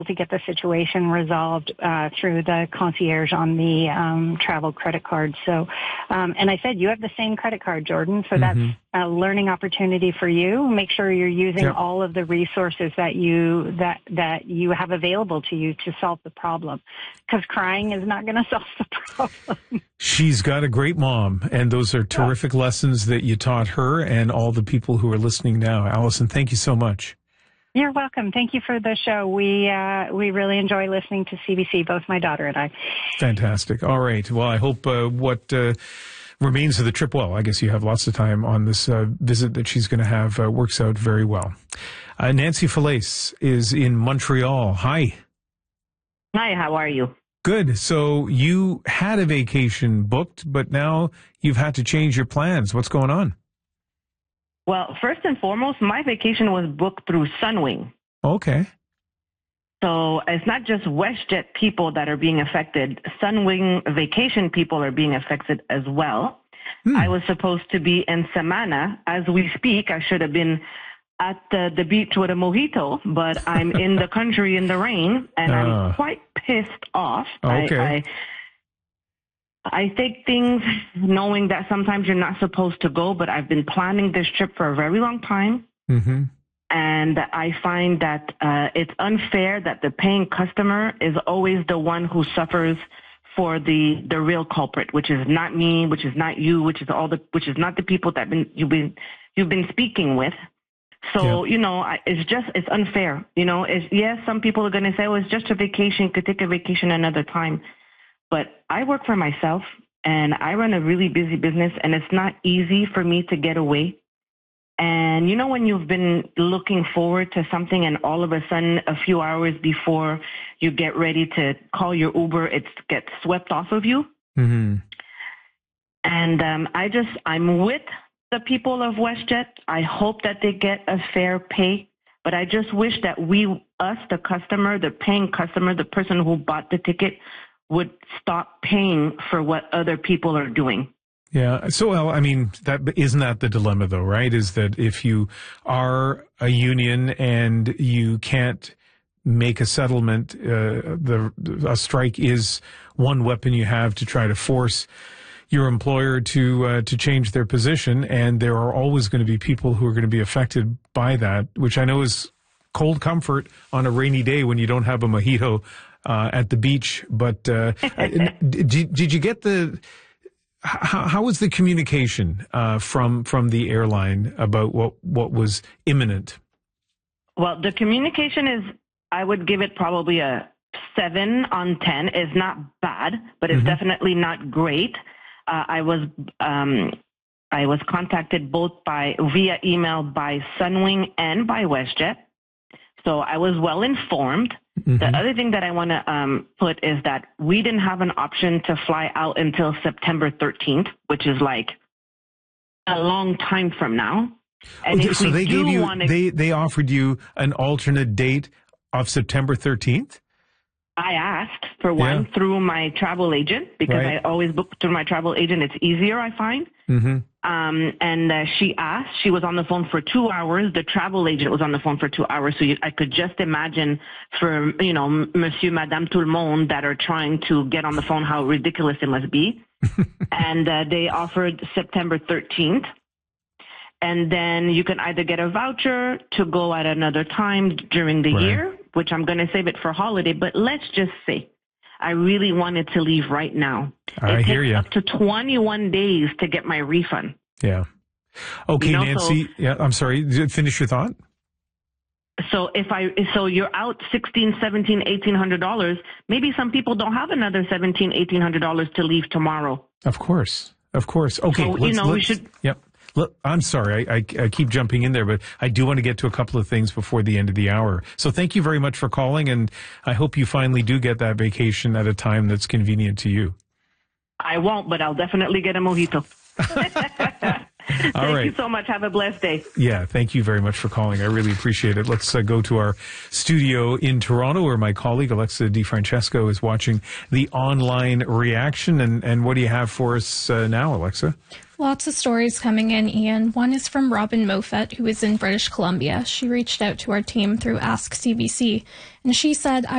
to get the situation resolved through the concierge on the travel credit card. So, and I said, you have the same credit card, Jordan, so that's a learning opportunity for you. Make sure you're using all of the resources that you have available to you to solve the problem, because crying is not going to solve the problem. She's got a great mom, and those are terrific lessons that you taught her and all the people who are listening now. Allison, thank you so much. You're welcome. Thank you for the show. We really enjoy listening to CBC, both my daughter and I. Fantastic. All right. Well, I hope what remains of the trip, well, I guess you have lots of time on this visit that she's going to have, works out very well. Nancy Falaise is in Montreal. Hi. Hi, how are you? Good. So you had a vacation booked, but now you've had to change your plans. What's going on? Well, first and foremost, my vacation was booked through Sunwing. Okay. So it's not just WestJet people that are being affected. Sunwing vacation people are being affected as well. I was supposed to be in Samana. As we speak, I should have been at the beach with a mojito, but I'm in the country in the rain, and I'm quite pissed off. Okay. I take things knowing that sometimes you're not supposed to go, but I've been planning this trip for a very long time. Mm-hmm. And I find that it's unfair that the paying customer is always the one who suffers for the real culprit, which is not me, which is not you, which is not the people that you've been speaking with. So, you know, it's unfair. You know, yes, some people are going to say, oh, it's just a vacation, you could take a vacation another time. But I work for myself, and I run a really busy business, and it's not easy for me to get away. And you know when you've been looking forward to something and all of a sudden a few hours before you get ready to call your Uber, it gets swept off of you? Mm-hmm. And I'm with the people of WestJet. I hope that they get a fair pay. But I just wish that the customer, the paying customer, the person who bought the ticket, would stop paying for what other people are doing. Yeah. So, well, I mean, isn't that the dilemma, though, right? Is that if you are a union and you can't make a settlement, a strike is one weapon you have to try to force your employer to change their position, and there are always going to be people who are going to be affected by that, which I know is cold comfort on a rainy day when you don't have a mojito at the beach. But did you get how was the communication from the airline about what was imminent? Well, the communication is, I would give it probably a 7 on 10. It's not bad, but it's definitely not great. I was contacted both via email by Sunwing and by WestJet, so I was well informed. The other thing that I want to put is that we didn't have an option to fly out until September 13th, which is like a long time from now. And so they offered you an alternate date of September 13th? I asked for one through my travel agent, because I always book through my travel agent. It's easier, I find. And she asked. She was on the phone for 2 hours. The travel agent was on the phone for 2 hours. So I could just imagine for, you know, Monsieur, Madame, tout le monde that are trying to get on the phone how ridiculous it must be. And they offered September 13th. And then you can either get a voucher to go at another time during the year, which I'm going to save it for holiday. But let's just say I really wanted to leave right now. It takes up to 21 days to get my refund. Yeah. Okay, you know, Nancy. I'm sorry. Finish your thought. So so you're out $1,600, $1,700, $1,800. Maybe some people don't have another $1,700, $1,800 to leave tomorrow. Of course. Okay. So, we should. Yep. Look, I'm sorry, I keep jumping in there, but I do want to get to a couple of things before the end of the hour. So thank you very much for calling, and I hope you finally do get that vacation at a time that's convenient to you. I won't, but I'll definitely get a mojito. Thank you so much. Have a blessed day. Yeah, thank you very much for calling. I really appreciate it. Let's go to our studio in Toronto, where my colleague Alexa DiFrancesco is watching the online reaction. And what do you have for us now, Alexa? Lots of stories coming in, Ian. One is from Robin Moffat, who is in British Columbia. She reached out to our team through Ask CBC, and she said,